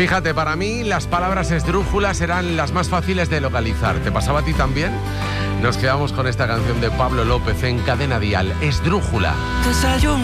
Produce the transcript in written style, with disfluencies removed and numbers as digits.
Fíjate, para mí las palabras esdrújulas eran las más fáciles de localizar. ¿Te pasaba a ti también? Nos quedamos con esta canción de Pablo López en Cadena Dial, Esdrújula.